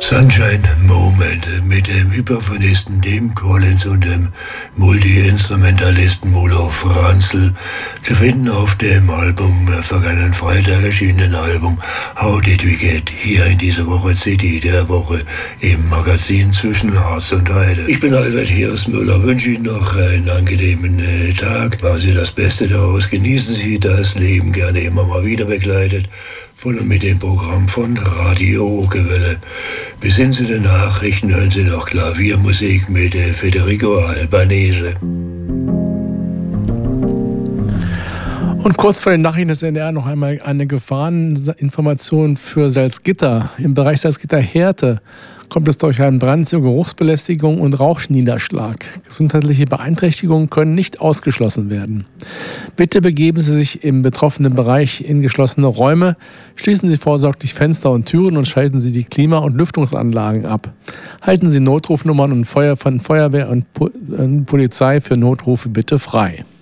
Sunshine Moment mit dem Hyperphonisten Tim Collins und dem Multi-Instrumentalisten Mulo Franzl, zu finden auf dem Album, vergangenen Freitag erschienenen Album How Did We Get, hier in dieser Woche CD der Woche im Magazin zwischen Harz und Heide. Ich bin Albert Hirschmüller, wünsche Ihnen noch einen angenehmen Tag. Machen Sie das Beste daraus, genießen Sie das Leben, gerne immer mal wieder begleitet von und mit dem Programm von Radio Okerwelle. Bis hin zu den Nachrichten hören Sie noch Klaviermusik mit Federico Albanese. Und kurz vor den Nachrichten des NDR noch einmal eine Gefahreninformation für Salzgitter. Im Bereich Salzgitter-Härte kommt es durch einen Brand zu Geruchsbelästigung und Rauchniederschlag. Gesundheitliche Beeinträchtigungen können nicht ausgeschlossen werden. Bitte begeben Sie sich im betroffenen Bereich in geschlossene Räume, schließen Sie vorsorglich Fenster und Türen und schalten Sie die Klima- und Lüftungsanlagen ab. Halten Sie Notrufnummern und von Feuerwehr und Polizei für Notrufe bitte frei.